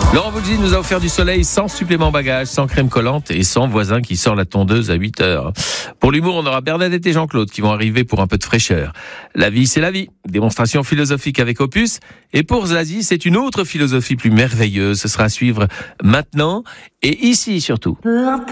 Laurent Voulzy nous a offert du soleil sans supplément bagage, sans crème collante et sans voisin qui sort la tondeuse à 8h. Pour l'humour, on aura Bernadette et Jean-Claude qui vont arriver pour un peu de fraîcheur. La vie, c'est la vie. Démonstration philosophique avec Opus. Et pour Zazie, c'est une autre philosophie plus merveilleuse. Ce sera à suivre maintenant et ici surtout.